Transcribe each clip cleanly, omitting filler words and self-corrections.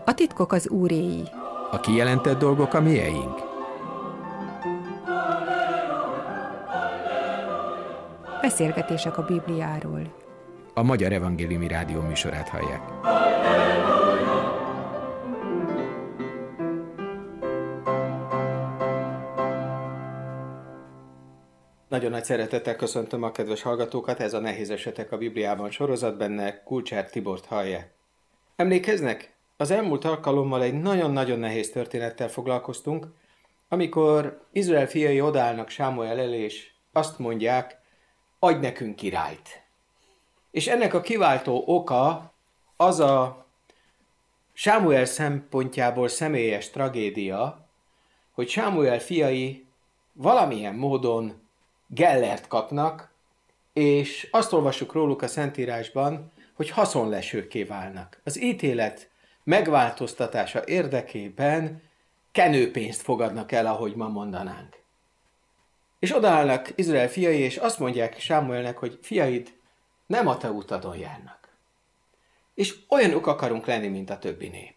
A titkok az Úréi. A kijelentett dolgok a mieink. Beszélgetések a Bibliáról. A Magyar Evangéliumi Rádió műsorát hallják. Nagyon nagy szeretettel köszöntöm a kedves hallgatókat, ez a Nehéz esetek a Bibliában sorozat, benne Kulcsár Tibort hallják. Emlékeznek? Az elmúlt alkalommal egy nagyon-nagyon nehéz történettel foglalkoztunk, amikor Izrael fiai odaállnak Sámuel elé, és azt mondják, adj nekünk királyt. És ennek a kiváltó oka az a Sámuel szempontjából személyes tragédia, hogy Sámuel fiai valamilyen módon Gellert kapnak, és azt olvassuk róluk a Szentírásban, hogy haszonlesőkké válnak. Az ítélet megváltoztatása érdekében kenőpénzt fogadnak el, ahogy ma mondanánk. És odaállnak Izrael fiai, és azt mondják Sámuelnek, hogy fiaid nem a te utadon járnak. És olyanok akarunk lenni, mint a többi nép.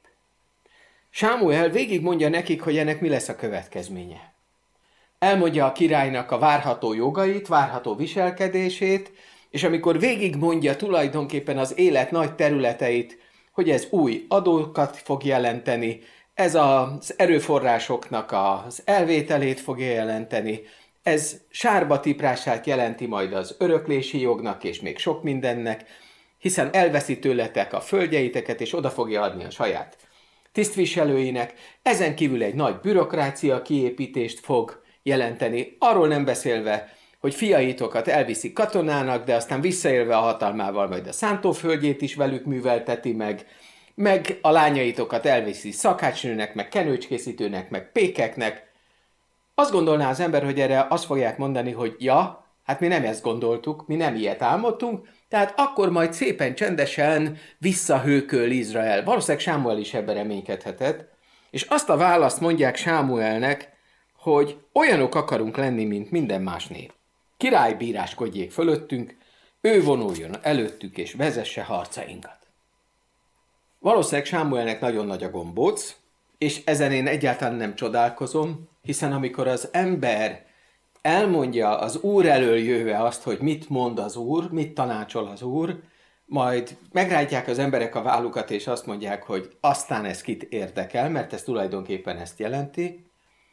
Sámuel végig mondja nekik, hogy ennek mi lesz a következménye. Elmondja a királynak a várható jogait, várható viselkedését, és amikor végigmondja tulajdonképpen az élet nagy területeit, hogy ez új adókat fog jelenteni, ez az erőforrásoknak az elvételét fogja jelenteni, ez sárba tiprását jelenti majd az öröklési jognak és még sok mindennek, hiszen elveszi tőletek a földjeiteket, és oda fogja adni a saját tisztviselőinek, ezen kívül egy nagy bürokrácia kiépítést fog jelenteni, arról nem beszélve, hogy fiaitokat elviszi katonának, de aztán visszaélve a hatalmával majd a szántóföldjét is velük művelteti meg a lányaitokat elviszi szakácsnőnek, meg kenőcskészítőnek, meg pékeknek. Azt gondolná az ember, hogy erre azt fogják mondani, hogy ja, hát mi nem ezt gondoltuk, mi nem ilyet álmodtunk, tehát akkor majd szépen csendesen visszahőköl Izrael. Valószínűleg Sámuel is ebben reménykedhetett, és azt a választ mondják Sámuelnek, hogy olyanok akarunk lenni, mint minden más nép. Király bíráskodjék fölöttünk, ő vonuljon előttük és vezesse harcainkat. Valószínűleg Sámuelnek nagyon nagy a gombóc, és ezen én egyáltalán nem csodálkozom, hiszen amikor az ember elmondja az Úr elől jöve azt, hogy mit mond az Úr, mit tanácsol az Úr, majd megrájtják az emberek a vállukat, és azt mondják, hogy aztán ez kit érdekel, mert ez tulajdonképpen ezt jelenti,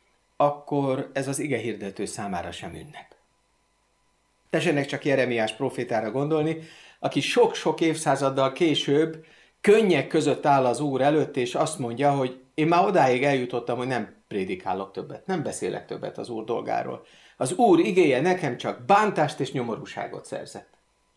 akkor ez az igehirdető számára sem ünnep. Tessenek csak Jeremiás profétára gondolni, aki sok-sok évszázaddal később könnyek között áll az Úr előtt, és azt mondja, hogy én már odáig eljutottam, hogy nem prédikálok többet, nem beszélek többet az Úr dolgáról. Az Úr igéje nekem csak bántást és nyomorúságot szerzett.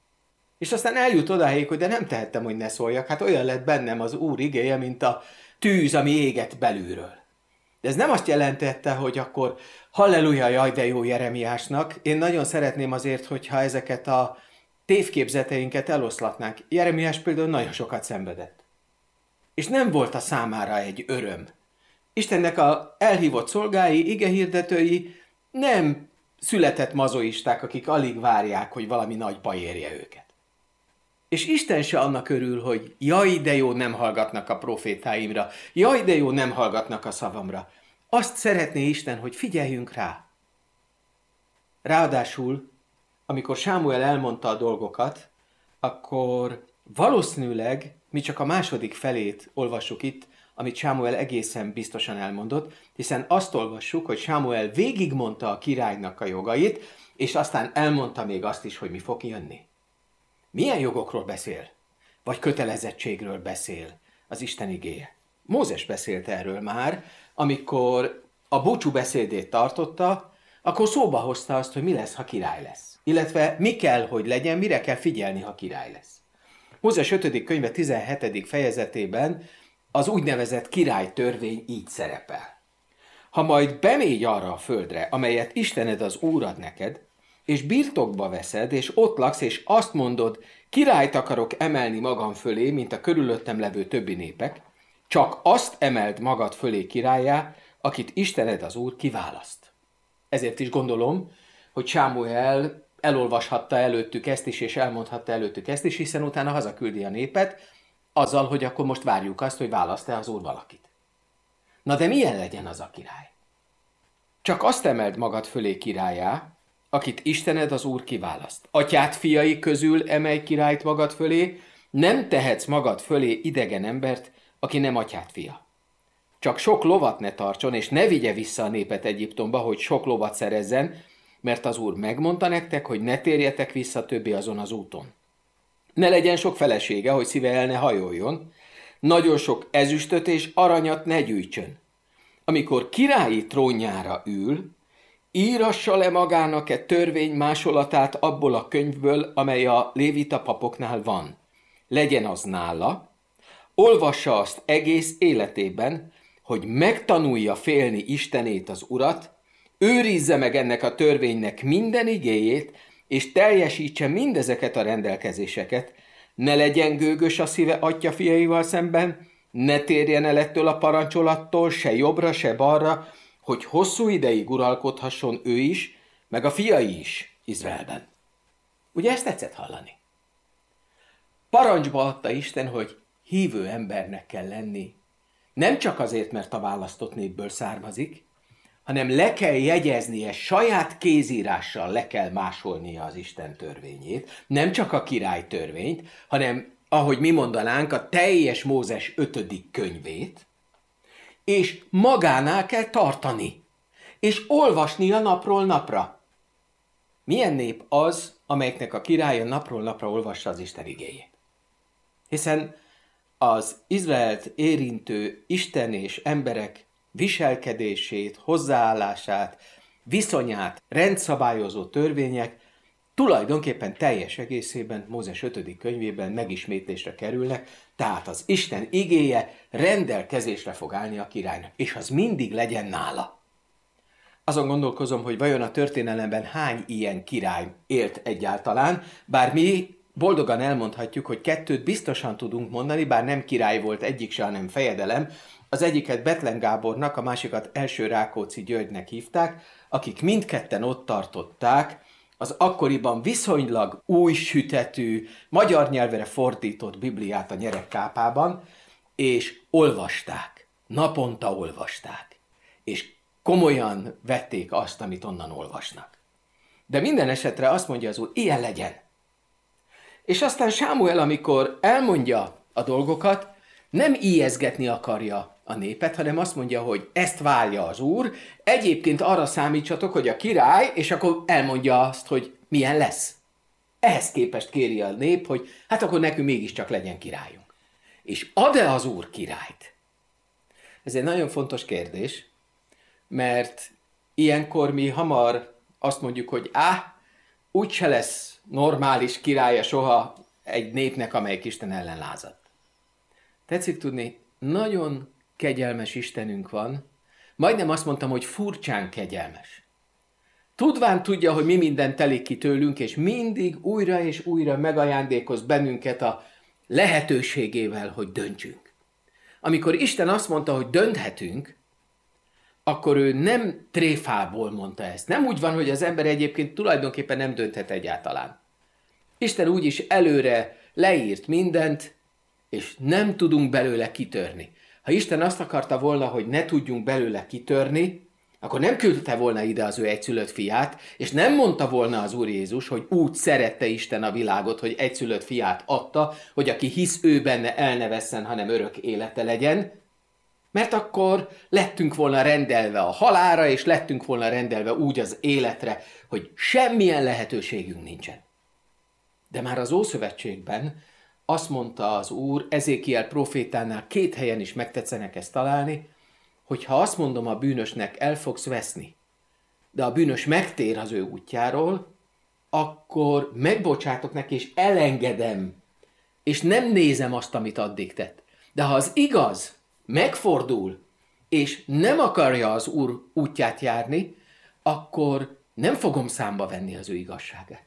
És aztán eljut odáig, hogy de nem tehettem, hogy ne szóljak, hát olyan lett bennem az Úr igéje, mint a tűz, ami éget belülről. De ez nem azt jelentette, hogy akkor halleluja, jaj de jó Jeremiásnak. Én nagyon szeretném azért, hogyha ezeket a tévképzeteinket eloszlatnánk. Jeremiás például nagyon sokat szenvedett. És nem volt a számára egy öröm. Istennek a elhívott szolgái, igehirdetői nem született mazoisták, akik alig várják, hogy valami nagy baj érje őket. És Isten se annak örül, hogy jaj, de jó, nem hallgatnak a profétáimra, jaj, de jó, nem hallgatnak a szavamra. Azt szeretné Isten, hogy figyeljünk rá. Ráadásul, amikor Sámuel elmondta a dolgokat, akkor valószínűleg mi csak a második felét olvassuk itt, amit Sámuel egészen biztosan elmondott, hiszen azt olvassuk, hogy Sámuel végigmondta a királynak a jogait, és aztán elmondta még azt is, hogy mi fog jönni. Milyen jogokról beszél? Vagy kötelezettségről beszél az Isten igéje? Mózes beszélt erről már, amikor a búcsú beszédét tartotta, akkor szóba hozta azt, hogy mi lesz, ha király lesz. Illetve mi kell, hogy legyen, mire kell figyelni, ha király lesz. Mózes 5. könyve 17. fejezetében az úgynevezett királytörvény így szerepel. Ha majd bemégy arra a földre, amelyet Istened az Úr ad neked, és birtokba veszed, és ott laksz, és azt mondod, királyt akarok emelni magam fölé, mint a körülöttem levő többi népek, csak azt emeld magad fölé királlyá, akit Istened az Úr kiválaszt. Ezért is gondolom, hogy Sámuel elolvashatta előttük ezt is, és elmondhatta előttük ezt is, hiszen utána hazaküldi a népet, Azzal, hogy akkor most várjuk azt, hogy választ-e az Úr valakit. Na de milyen legyen az a király? Csak azt emeld magad fölé királyá, akit Istened az Úr kiválaszt. Atyád fiai közül emelj királyt magad fölé, nem tehetsz magad fölé idegen embert, aki nem atyád fia. Csak sok lovat ne tartson, és ne vigye vissza a népet Egyiptomba, hogy sok lovat szerezzen, mert az Úr megmondta nektek, hogy ne térjetek vissza többé azon az úton. Ne legyen sok felesége, hogy szíve el ne hajoljon, nagyon sok ezüstöt és aranyat ne gyűjtsön. Amikor királyi trónjára ül, írassa le magának törvény másolatát abból a könyvből, amely a lévita papoknál van. Legyen az nála, olvassa azt egész életében, hogy megtanulja félni Istenét, az Urat, őrizze meg ennek a törvénynek minden igéjét, és teljesítse mindezeket a rendelkezéseket, ne legyen gőgös a szíve atya fiaival szemben, ne térjen el ettől a parancsolattól, se jobbra, se balra, hogy hosszú ideig uralkodhasson ő is, meg a fiai is Izraelben. Ugye ezt tetszett hallani? Parancsba adta Isten, hogy hívő embernek kell lenni. Nem csak azért, mert a választott népből származik, hanem le kell jegyeznie, saját kézírással le kell másolnia az Isten törvényét, nem csak a király törvényt, hanem, ahogy mi mondanánk, a teljes Mózes 5. könyvét, és magánál kell tartani, és olvasnia napról napra. Milyen nép az, amelyiknek a királya napról napra olvassa az Isten igéjét? Hiszen az Izraelt érintő Isten és emberek viselkedését, hozzáállását, viszonyát rendszabályozó törvények tulajdonképpen teljes egészében Mózes 5. könyvében megismétlésre kerülnek, tehát az Isten igéje rendelkezésre fog állni a királynak, és az mindig legyen nála. Azon gondolkozom, hogy vajon a történelemben hány ilyen király élt egyáltalán, bár mi boldogan elmondhatjuk, hogy 2 biztosan tudunk mondani, bár nem király volt egyik se, hanem fejedelem. Az egyiket Bethlen Gábornak, a másikat Első Rákóczi Györgynek hívták, akik mindketten ott tartották az akkoriban viszonylag új sütetű, magyar nyelvre fordított Bibliát a nyeregkápában, és olvasták, naponta olvasták, és komolyan vették azt, amit onnan olvasnak. De minden esetre azt mondja az Úr, ilyen legyen. És aztán Sámuel, amikor elmondja a dolgokat, nem ijeszgetni akarja a népet, hanem azt mondja, hogy ezt várja az Úr, egyébként arra számítsatok, hogy a király, és akkor elmondja azt, hogy milyen lesz. Ehhez képest kéri a nép, hogy hát akkor nekünk mégiscsak legyen királyunk. És ad-e az Úr királyt? Ez egy nagyon fontos kérdés, mert ilyenkor mi hamar azt mondjuk, hogy úgyse lesz normális királya soha egy népnek, amelyik Isten ellen lázadt. Tetszik tudni, nagyon kegyelmes Istenünk van, majdnem azt mondtam, hogy furcsán kegyelmes. Tudván tudja, hogy mi minden telik ki tőlünk, és mindig újra és újra megajándékoz bennünket a lehetőségével, hogy döntsünk. Amikor Isten azt mondta, hogy dönthetünk, akkor ő nem tréfából mondta ezt. Nem úgy van, hogy az ember egyébként tulajdonképpen nem dönthet egyáltalán. Isten úgyis előre leírt mindent, és nem tudunk belőle kitörni. Ha Isten azt akarta volna, hogy ne tudjunk belőle kitörni, akkor nem küldte volna ide az ő egyszülött fiát, és nem mondta volna az Úr Jézus, hogy úgy szerette Isten a világot, hogy egyszülött fiát adta, hogy aki hisz ő benne, el ne vesszen, hanem örök élete legyen, mert akkor lettünk volna rendelve a halálra, és lettünk volna rendelve úgy az életre, hogy semmilyen lehetőségünk nincsen. De már az Ószövetségben azt mondta az Úr, Ezékiel profétánál 2 helyen is megtetszenek ezt találni, hogy ha azt mondom a bűnösnek, el fogsz veszni, de a bűnös megtér az ő útjáról, akkor megbocsátok neki, és elengedem, és nem nézem azt, amit addig tett. De ha az igaz megfordul, és nem akarja az Úr útját járni, akkor nem fogom számba venni az ő igazságát.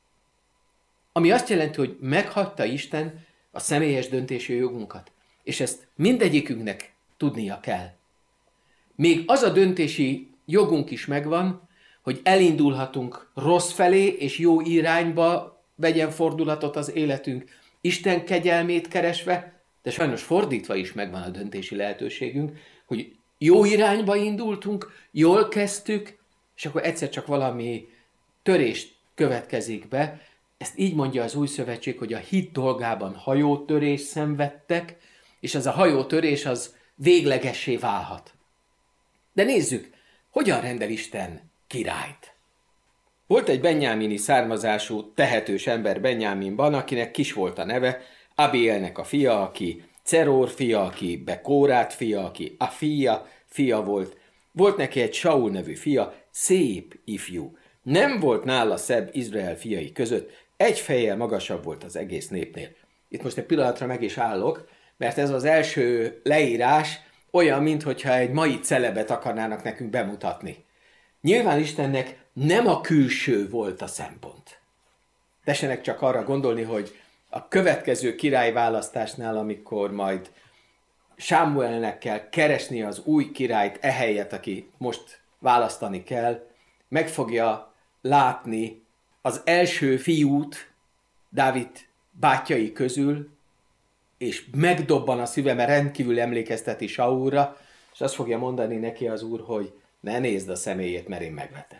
Ami azt jelenti, hogy meghagyta Isten a személyes döntési jogunkat, és ezt mindegyikünknek tudnia kell. Még az a döntési jogunk is megvan, hogy elindulhatunk rossz felé, és jó irányba vegyen fordulatot az életünk, Isten kegyelmét keresve, De sajnos fordítva is megvan a döntési lehetőségünk, hogy jó irányba indultunk, jól kezdtük, és akkor egyszer csak valami törés következik be. Ezt így mondja az Új Szövetség, hogy a hit dolgában hajótörés szenvedtek, és az a hajótörés az véglegessé válhat. De nézzük, hogyan rendel Isten királyt. Volt egy benjámini származású, tehetős ember Benjáminban, akinek Kis volt a neve, Abielnek a fia, aki Ceror fia, aki Bekórát fia, aki Afia fia volt. Volt neki egy Saul nevű fia, szép ifjú. Nem volt nála szebb Izrael fiai között, egy fejjel magasabb volt az egész népnél. Itt most egy pillanatra meg is állok, mert ez az első leírás olyan, mintha egy mai celebet akarnának nekünk bemutatni. Nyilván Istennek nem a külső volt a szempont. Tessenek csak arra gondolni, hogy a következő királyválasztásnál, amikor majd Sámuelnek kell keresni az új királyt ehelyett, aki most választani kell, meg fogja látni az első fiút Dávid bátyjai közül, és megdobban a szíve, mert rendkívül emlékezteti Saulra, és azt fogja mondani neki az Úr, hogy ne nézd a személyét, mert én megvetem.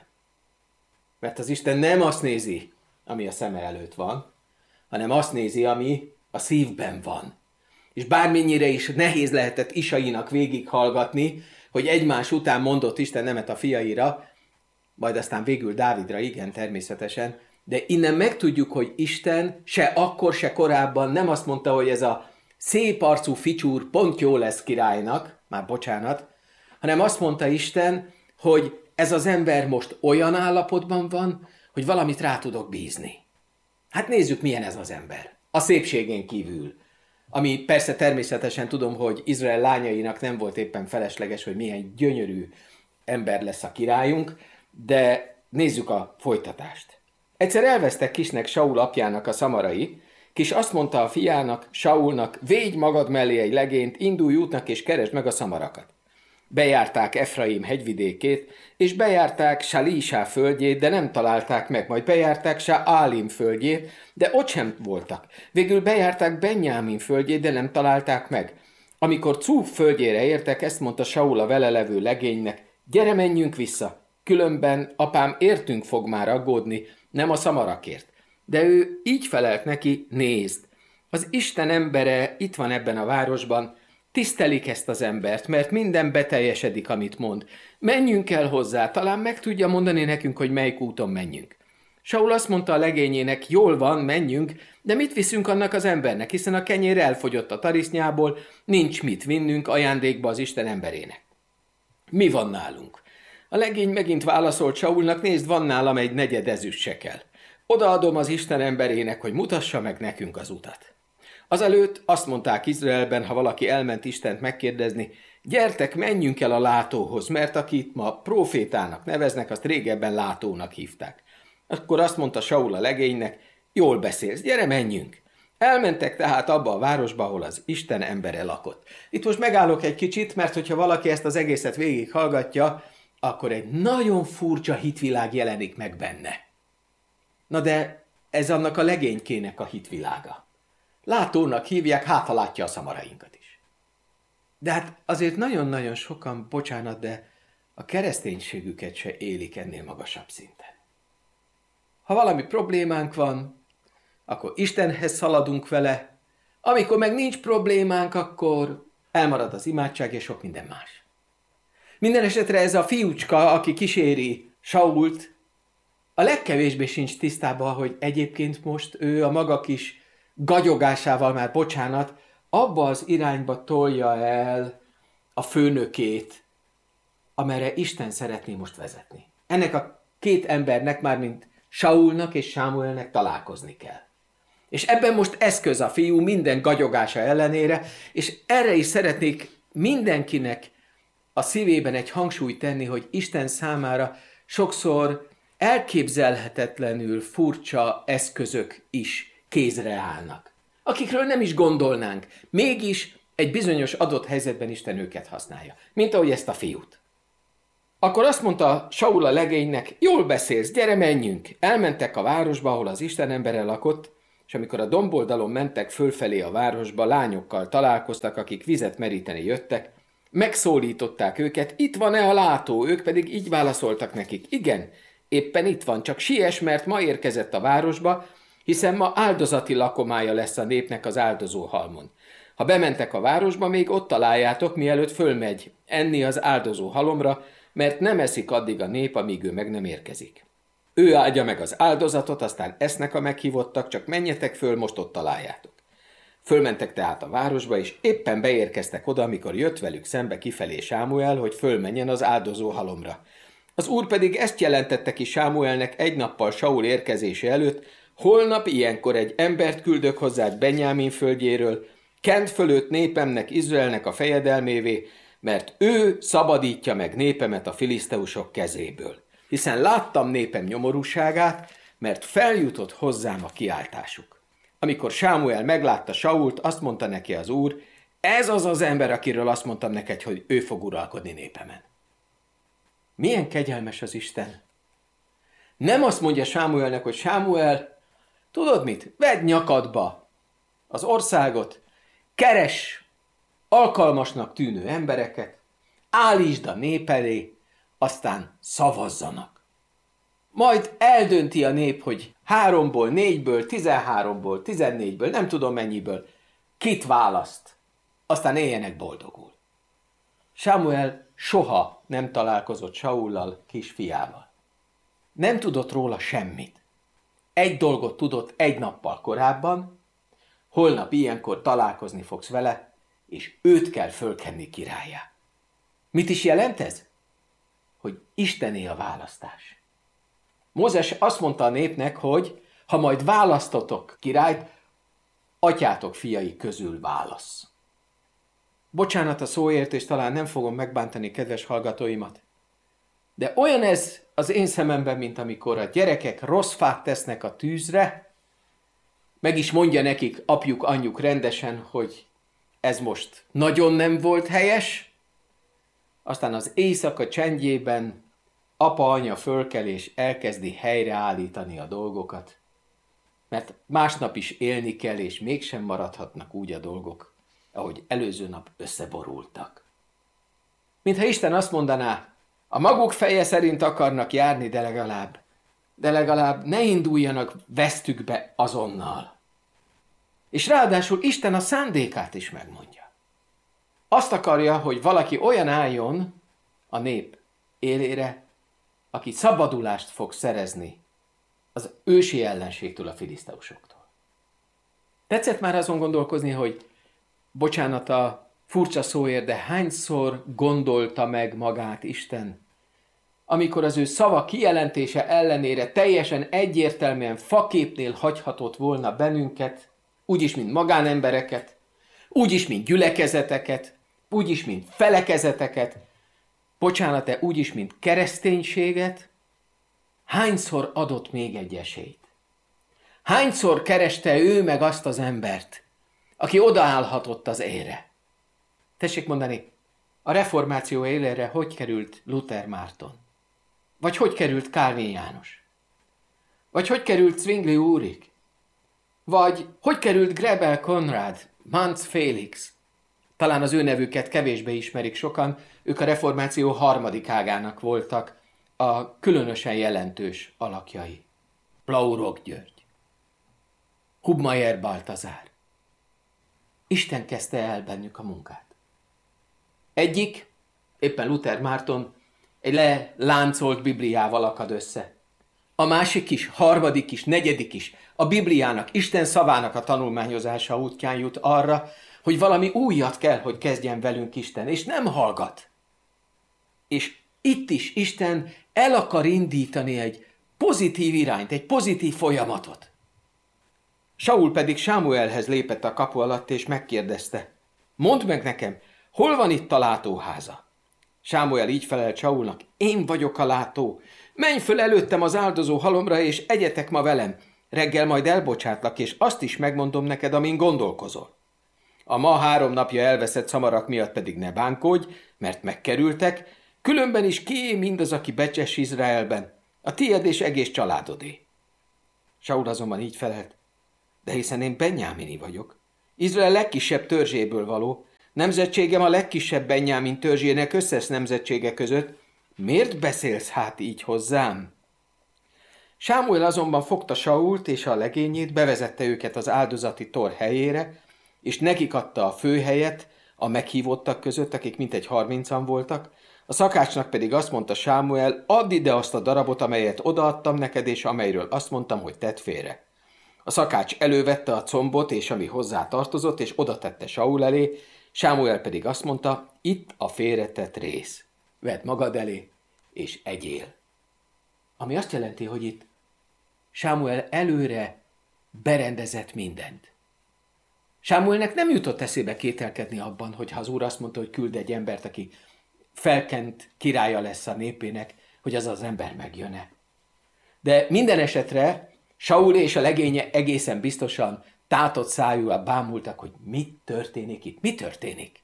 Mert az Isten nem azt nézi, ami a szeme előtt van, hanem azt nézi, ami a szívben van. És bármennyire is nehéz lehetett Isainak végighallgatni, hogy egymás után mondott Isten nemet a fiaira, majd aztán végül Dávidra, igen, természetesen, de innen megtudjuk, hogy Isten se akkor, se korábban nem azt mondta, hogy ez a szép arcú ficsúr pont jó lesz királynak, már bocsánat, hanem azt mondta Isten, hogy ez az ember most olyan állapotban van, hogy valamit rá tudok bízni. Hát nézzük, milyen ez az ember. A szépségén kívül. Ami persze természetesen tudom, hogy Izrael lányainak nem volt éppen felesleges, hogy milyen gyönyörű ember lesz a királyunk, de nézzük a folytatást. Egyszer elvesztek Kisnek Saul apjának a szamarai, Kis azt mondta a fiának, Saulnak, védj magad mellé egy legényt, indulj útnak és keresd meg a szamarakat. Bejárták Efraim hegyvidékét, és bejárták Salísá földjét, de nem találták meg, majd bejárták Sálim földjét, de ott sem voltak. Végül bejárták Benjámin földjét, de nem találták meg. Amikor Cúf földjére értek, ezt mondta Saul a vele levő legénynek, gyere, menjünk vissza, különben apám értünk fog már aggódni, nem a szamarakért. De ő így felelt neki, nézd, az Isten embere itt van ebben a városban, tisztelik ezt az embert, mert minden beteljesedik, amit mond. Menjünk el hozzá, talán meg tudja mondani nekünk, hogy melyik úton menjünk. Saul azt mondta a legényének, jól van, menjünk, de mit viszünk annak az embernek, hiszen a kenyér elfogyott a tarisznyából, nincs mit vinnünk ajándékba az Isten emberének. Mi van nálunk? A legény megint válaszolt Saulnak, nézd, van nálam egy 4 ezüst sekel. Odaadom az Isten emberének, hogy mutassa meg nekünk az utat. Azelőtt azt mondták Izraelben, ha valaki elment Istent megkérdezni, gyertek, menjünk el a látóhoz, mert akit ma prófétának neveznek, azt régebben látónak hívták. Akkor azt mondta Saul a legénynek, jól beszélsz, gyere, menjünk. Elmentek tehát abba a városba, ahol az Isten embere lakott. Itt most megállok egy kicsit, mert hogyha valaki ezt az egészet végighallgatja, akkor egy nagyon furcsa hitvilág jelenik meg benne. Na de ez annak a legénykének a hitvilága. Látónak hívják, hát ha látja a szamarainkat is. De hát azért nagyon-nagyon sokan, bocsánat, de a kereszténységüket se élik ennél magasabb szinten. Ha valami problémánk van, akkor Istenhez szaladunk vele, amikor meg nincs problémánk, akkor elmarad az imádság és sok minden más. Minden esetre ez a fiúcska, aki kíséri Sault, a legkevésbé sincs tisztában, hogy egyébként most ő a maga kis gagyogásával, már bocsánat, abba az irányba tolja el a főnökét, amerre Isten szeretné most vezetni. Ennek a 2 embernek, mármint Saulnak és Sámuelnek találkozni kell. És ebben most eszköz a fiú minden gagyogása ellenére, és erre is szeretnék mindenkinek a szívében egy hangsúlyt tenni, hogy Isten számára sokszor elképzelhetetlenül furcsa eszközök is kézre állnak, akikről nem is gondolnánk, mégis egy bizonyos adott helyzetben Isten őket használja, mint ahogy ezt a fiút. Akkor azt mondta Saul a legénynek, jól beszélsz, gyere, menjünk. Elmentek a városba, ahol az Isten embere lakott, És amikor a domboldalon mentek fölfelé a városba, lányokkal találkoztak, akik vizet meríteni jöttek, megszólították őket, itt van-e a látó, ők pedig így válaszoltak nekik, igen, éppen itt van, csak siess, mert ma érkezett a városba, hiszen ma áldozati lakomája lesz a népnek az áldozóhalmon. Ha bementek a városba, még ott találjátok, mielőtt fölmegy enni az áldozó halomra, mert nem eszik addig a nép, amíg ő meg nem érkezik. Ő áldja meg az áldozatot, aztán esznek a meghívottak, csak menjetek föl, most ott találjátok. Fölmentek tehát a városba, és éppen beérkeztek oda, amikor jött velük szembe kifelé Sámuel, hogy fölmenjen az áldozó halomra. Az úr pedig ezt jelentette ki Sámuelnek egy nappal Saul érkezése előtt, holnap ilyenkor egy embert küldök hozzád Benyámin földjéről, kend fölött népemnek, Izraelnek a fejedelmévé, mert ő szabadítja meg népemet a filiszteusok kezéből. Hiszen láttam népem nyomorúságát, mert feljutott hozzám a kiáltásuk. Amikor Sámuel meglátta Sault, azt mondta neki az úr, ez az az ember, akiről azt mondtam neked, hogy ő fog uralkodni népemen. Milyen kegyelmes az Isten! Nem azt mondja Sámuelnek, hogy Sámuel, tudod mit, vedd nyakadba az országot, keres alkalmasnak tűnő embereket, állítsd a nép elé, aztán szavazzanak. Majd eldönti a nép, hogy 3-ból, 4-ből, 13-ból, 14-ből, nem tudom mennyiből, kit választ, aztán éljenek boldogul. Sámuel soha nem találkozott Saullal, kisfiával. Nem tudott róla semmit. Egy dolgot tudott egy nappal korábban, holnap ilyenkor találkozni fogsz vele, és őt kell fölkenni királlyá. Mit is jelent ez? Hogy Istené a választás. Mózes azt mondta a népnek, hogy ha majd választotok királyt, atyátok fiai közül válasz. Bocsánat a szóért, és talán nem fogom megbántani kedves hallgatóimat, de olyan ez az én szememben, mint amikor a gyerekek rossz fát tesznek a tűzre, meg is mondja nekik apjuk, anyjuk rendesen, hogy ez most nagyon nem volt helyes, aztán az éjszaka csendjében apa-anya fölkel és elkezdi helyreállítani a dolgokat, mert másnap is élni kell, és mégsem maradhatnak úgy a dolgok, ahogy előző nap összeborultak. Mintha Isten azt mondaná, a maguk feje szerint akarnak járni, de legalább ne induljanak vesztükbe azonnal. És ráadásul Isten a szándékát is megmondja. Azt akarja, hogy valaki olyan álljon a nép élére, aki szabadulást fog szerezni az ősi ellenségtől, a filiszteusoktól. Tetszett már azon gondolkozni, hogy bocsánat a furcsa szóért, de hányszor gondolta meg magát Isten, amikor az ő szava kijelentése ellenére teljesen egyértelműen faképnél hagyhatott volna bennünket, úgyis, mint magánembereket, úgyis, mint gyülekezeteket, úgyis, mint felekezeteket, bocsánat, úgyis, mint kereszténységet, hányszor adott még egy esélyt? Hányszor kereste ő meg azt az embert, aki odaállhatott az élre? Tessék mondani, a reformáció élére hogy került Luther Márton? Vagy hogy került Kálvin János? Vagy hogy került Zwingli Úrik? Vagy hogy került Grebel Konrad, Manz Félix? Talán az ő nevüket kevésbé ismerik sokan, ők a reformáció harmadik ágának voltak a különösen jelentős alakjai. Blaurok György, Hubmaier Baltazár. Isten kezdte el bennük a munkát. Egyik, éppen Luther Márton, egy leláncolt Bibliával akad össze. A másik is, harmadik is, negyedik is, a Bibliának, Isten szavának a tanulmányozása útján jut arra, hogy valami újat kell, hogy kezdjen velünk Isten, és nem hallgat. És itt is Isten el akar indítani egy pozitív irányt, egy pozitív folyamatot. Saul pedig Sámuelhez lépett a kapu alatt, és megkérdezte, mondd meg nekem, hol van itt a látóháza? Sámuel így felelt Saulnak, én vagyok a látó, menj föl előttem az áldozó halomra, és egyetek ma velem, reggel majd elbocsátlak, és azt is megmondom neked, amin gondolkozol. A ma 3 napja elveszett szamarak miatt pedig ne bánkodj, mert megkerültek, különben is kié mindaz, aki becses Izraelben, a tied és egész családodé. Saul azonban így felelt, De hiszen én Benjámini vagyok. Izrael legkisebb törzséből való. Nemzetségem a legkisebb Benjámin törzsének összes nemzetsége között. Miért beszélsz hát így hozzám? Sámuel azonban fogta Sault és a legényét, bevezette őket az áldozati tor helyére, és nekik adta a főhelyet a meghívottak között, akik mintegy 30-an voltak. A szakácsnak pedig azt mondta Sámuel, add ide azt a darabot, amelyet odaadtam neked, és amelyről azt mondtam, hogy tedd félre. A szakács elővette a combot, és ami hozzá tartozott, és oda tette Saul elé, Sámuel pedig azt mondta, itt a félretett rész. Vedd magad elé, és egyél. Ami azt jelenti, hogy itt Sámuel előre berendezett mindent. Sámuelnek nem jutott eszébe kételkedni abban, hogy ha az úr azt mondta, hogy küld egy embert, aki felkent királya lesz a népének, hogy az az ember megjön-e. De minden esetre Saul és a legénye egészen biztosan tátott szájúval bámultak, hogy mit történik itt. Mi történik?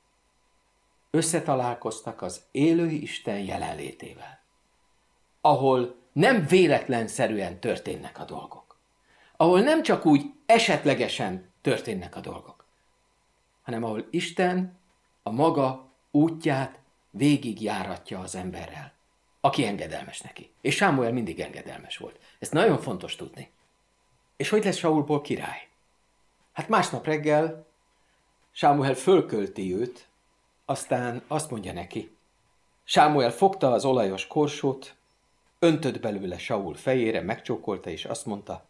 Összetalálkoztak az élő Isten jelenlétével, ahol nem véletlenszerűen történnek a dolgok, ahol nem csak úgy esetlegesen történnek a dolgok, hanem ahol Isten a maga útját végigjáratja az emberrel, aki engedelmes neki. És Sámuel mindig engedelmes volt. Ezt nagyon fontos tudni. És hogy lesz Saulból király? Hát másnap reggel Sámuel fölkölti őt, aztán azt mondja neki. Sámuel fogta az olajos korsót, öntött belőle Saul fejére, megcsókolta, és azt mondta,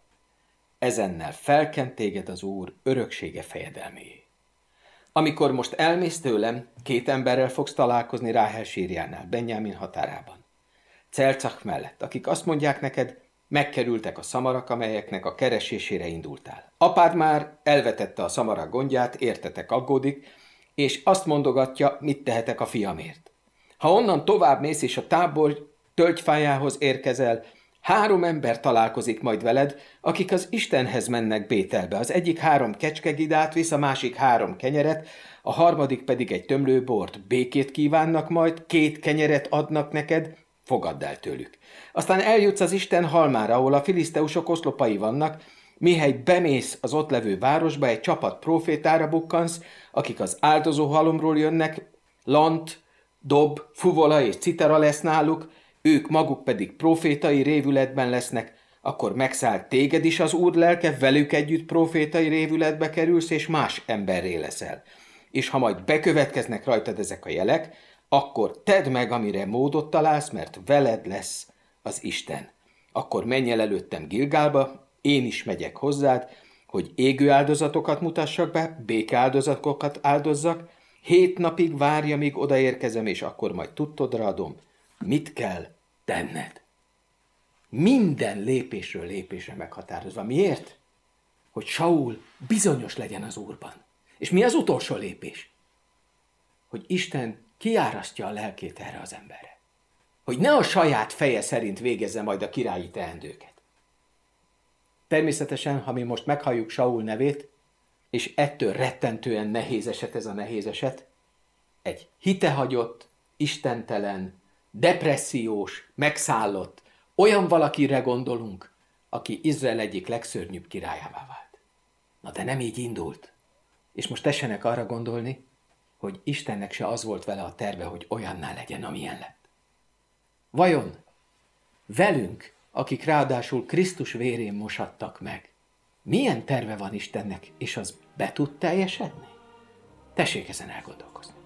ezennel felkent téged az Úr öröksége fejedelméjé. Amikor most elmész tőlem, 2 emberrel fogsz találkozni Ráhel sírjánál, Benjámin határában. Celcach mellett, akik azt mondják neked, megkerültek a szamarak, amelyeknek a keresésére indultál. Apád már elvetette a szamarak gondját, értetek aggódik, és azt mondogatja, mit tehetek a fiamért. Ha onnan tovább mész és a tábor tölgyfájához érkezel, 3 ember találkozik majd veled, akik az Istenhez mennek Bételbe. Az egyik 3 kecskegidát visz, a másik 3 kenyeret, a harmadik pedig egy tömlő bort. Békét kívánnak majd, 2 kenyeret adnak neked, fogadd el tőlük. Aztán eljutsz az Isten halmára, ahol a filiszteusok oszlopai vannak, mihelyt bemész az ott levő városba, egy csapat prófétára bukkansz, akik az áldozó halomról jönnek, lant, dob, fuvola és citara lesz náluk, ők maguk pedig prófétai révületben lesznek, akkor megszáll téged is az Úr lelke, velük együtt prófétai révületbe kerülsz, és más emberré leszel. És ha majd bekövetkeznek rajtad ezek a jelek, akkor tedd meg, amire módot találsz, mert veled lesz az Isten. Akkor menj el előttem Gilgálba, én is megyek hozzád, hogy égő áldozatokat mutassak be, békeáldozatokat áldozzak, 7 napig várja, míg odaérkezem, és akkor majd tudtodra adom, mit kell tenned. Minden lépésről lépésre meghatározva. Miért? Hogy Saul bizonyos legyen az Úrban. És mi az utolsó lépés? Hogy Isten kiárasztja a lelkét erre az emberre. Hogy ne a saját feje szerint végezze majd a királyi teendőket. Természetesen, ha mi most meghalljuk Saul nevét, és ettől rettentően nehéz eset ez a nehéz eset, egy hitehagyott, istentelen, depressziós, megszállott, olyan valakire gondolunk, aki Izrael egyik legszörnyűbb királyává vált. Na de nem így indult. És most tessenek arra gondolni, hogy Istennek se az volt vele a terve, hogy olyanná legyen, amilyen lett. Vajon velünk, akik ráadásul Krisztus vérén mosattak meg, milyen terve van Istennek, és az be tud teljesedni? Tessék ezen elgondolkozni.